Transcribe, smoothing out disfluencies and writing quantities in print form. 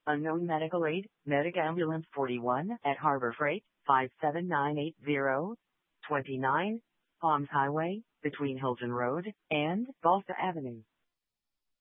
Unknown medical aid, Medic Ambulance 41 at Harbor Freight, 57980, 29, Palms Highway, between Hilton Road and Balsa Avenue.